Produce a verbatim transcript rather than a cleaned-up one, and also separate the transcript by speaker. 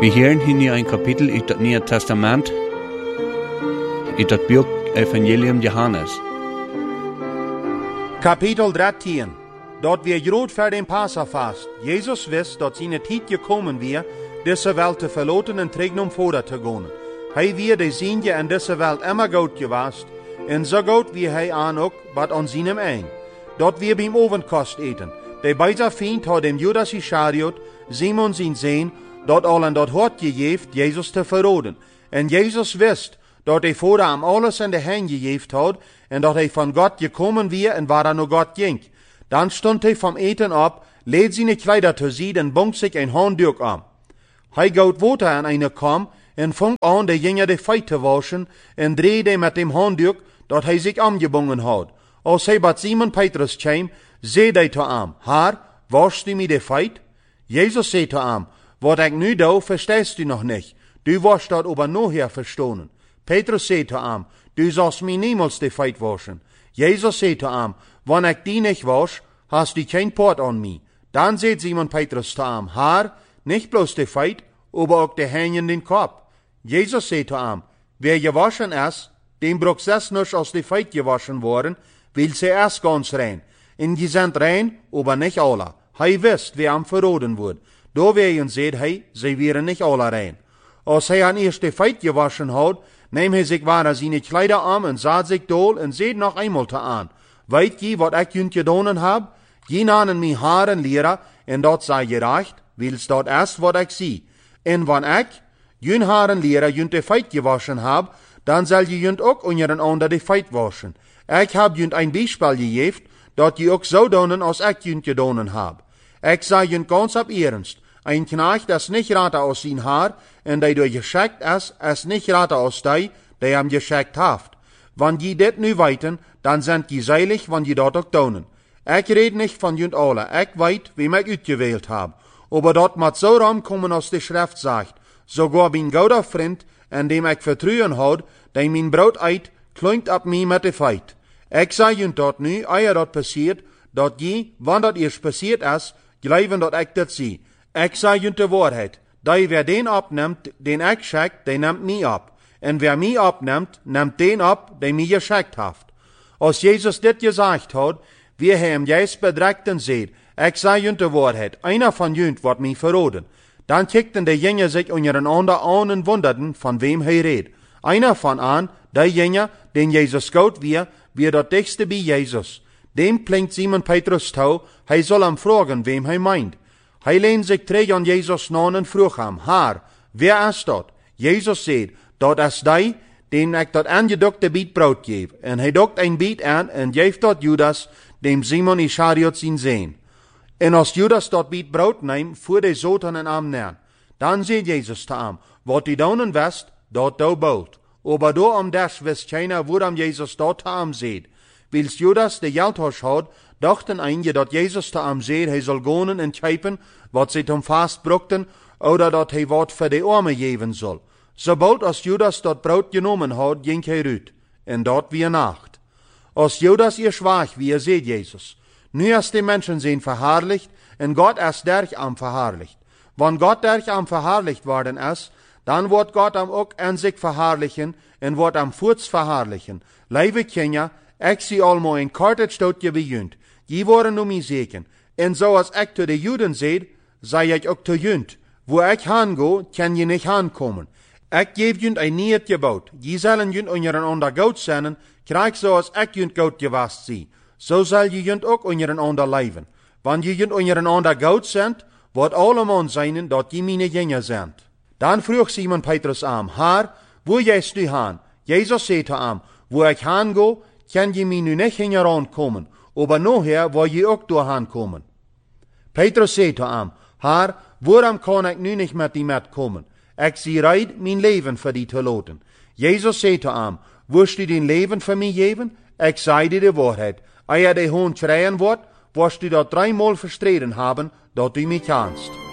Speaker 1: Wir hören hier ein Kapitel in das Neue Testament, in das Buch Evangelium Johannes.
Speaker 2: Kapitel dertien. Dort wir groot voor den Passafast. Jezus wist dat zijn tijd gekomen weer, deze welt te verlaten en terug vooruit te gaan. Hij weer de zienje en deze welt immer goed geweest, en zo goed wie hij aan ook, wat aan zijn eind. Dat wir beim ovenkost eten. De bijzer vriend had dem Judas Iscariot, Simon zijn zoon, dat al en dat had gegeven Jezus te verraden. En Jezus wist dat hij voor hem alles in de hand gegeven had, en dat hij van God gekomen weer en waar hij naar God ging. Dan stond hij van eten op, leed zijn kleider te zien en bond zich een handdoek aan. Hij goot water aan een kam en vond aan de jongen de feit te waschen en draaide met dem handdoek dat hij zich aangebonden had. Als hij bij Simon Petrus kwam, zei hij te hem, Heer, wasch du mij de feit? Jezus zei te hem, wat ik nu doe, verstehst du nog niet. Du wirst dat aber nachher verstehen. Petrus zei te hem, du sollst mij niemals de feit waschen. Jezus zei te hem, wanneer ik die niet wasch, hast du geen part aan mij. Dan zei Simon Petrus te hem, Heer, niet bloos de feit, aber ook de handen in den kop. Jezus zei te hem, wer gewaschen is, dem braucht zes nicht als de feit gewaschen worden, wil ze erst ganz rein. En je zijn rein, aber nicht alle. Hij wist wie hem verraden wordt. Door wegen zei hij, ze waren niet alle rein. Als hij aan eerst de feit gewaschen had, neem hij zich waar zijn kleider aan en zat zich dool en zei nog eenmaal te aan. Weet je wat ik junt gedaan heb? Je namen mijn haren leren en dat zij gerecht, wils dat is wat ik zie. En wanneer ik jun haren leren junt de feit gewaschen heb, dan zal je junt ook onder een ander de feit waschen. Ik heb junt een bijspel gegeven, dat je ook zo doen als ik junt gedaan heb. Ik zei junt ganz op ernst, een knecht is niet rater als zijn haar, en die door geschickt is, is niet rater als die, die hem geschickt heeft. Wanneer je dit nu weten, dan zijn je zeilig, wanneer je dat ook doen. Ik red niet van junt alle, ik weet wie ik uitgewählt heb. Aber dat moet zo ramkomen als de schrift zegt. Sogar mijn goede vriend, en dem ik vertrouwen houd, die mijn brood eet, klinkt op mij met de feit. Ik zeg junt dat nu, eer dat passiert, dat je, wanneer dat eerst passiert is, geloven dat ik dat zie. Ik zeg junt de waarheid. Die wer den opneemt, den ik schik, die neemt mij op. En wer mij opneemt, neemt den op, die mij geschikt heeft. Als Jezus dit gezegd had, wie hij hem juist bedreigt en zei, ik zeg junt de waarheid, einer van junt wordt mij verraden. Dan kikten de jongen zich onder een ander aan en wonderden van wem hij reed. Einer van aan, die jongen, den Jezus goud weer, weer dat dichtste bij Jezus. Dem klinkt Simon Petrus toe, hij zal hem vragen wem hij meint. Hij leent zich terug aan Jezus na en vroeg hem, Heer, wie is dat? Jezus zei, dat is die, den ik dat aangedokte biet brood geef. En hij dokt een biet aan en geeft dat Judas, dem Simon Iscariot zijn zoon. En als Judas dat biet brood neemt, voer de zoten en hem neer. Dan zei Jezus te hem, wat die doen wist, dat doe bood. Aber door om des wist keiner, waarom Jezus dat te hem zei. Wils Judas de geldhors had, dachten einige dat Jezus te hem zei, hij zal gaan en kijpen, wat ze hem vastbrokten, oder dat hij wat voor de armen geven zal. Sobald als Judas dat brood genomen had, ging hij uit, en dat weer nacht. Als Judas ihr schwach wie, zei Jezus, nu is de mensen zijn verhaarlicht, en God is derg am verhaarlicht. Wanneer God derg am verhaarlicht worden is, dan wordt God hem ook in zich verhaarlichen, en wordt hem voorts verhaarlichen. Lieve kinderen, ik zie allemaal een korte stootje bij junt. Die worden nu mij zeken. En zoals ik te de Juden zei, zei ik ook te junt. Waar ik heen ga, kan je niet aankomen. Ik geef junt een nieuw gebouwd. Je zullen junt onder een ander goud zijn, krijg zoals ik junt goud gewaast zie. Zo zal je junt ook onder een ander leven. Wanneer je junt onder een ander goud zend, wordt allemaal zijn dat je mijn jongen zijn. Dan vroeg Simon Petrus aan, Heer, waar jij nu heen? Jezus zei te hem, waar ik heen ga, kan je mij nu niet hinger aankomen, aber nachher wil je ook doorheen komen. Petrus zei te hem, Heer, waarom kan ik nu niet met die met komen? Ik zie reid mijn leven voor die te laten. Jezus zei te hem, wirst du dein leven voor mij geven? Ik zei dir de waarheid. Als je de hoon schreien wordt, wirst du dat dreimal verstreden hebben, dat du mij kennst.